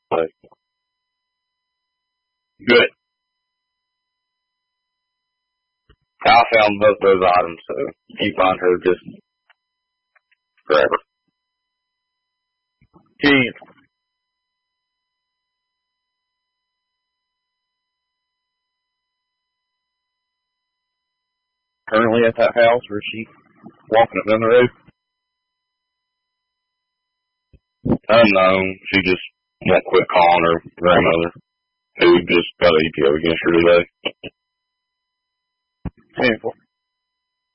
But good. I found both those items, so you find her just forever. Jeez. Currently at that house, or is she walking up down the road? Unknown. She just won't quit calling her grandmother, who just got EPO against her today. Painful.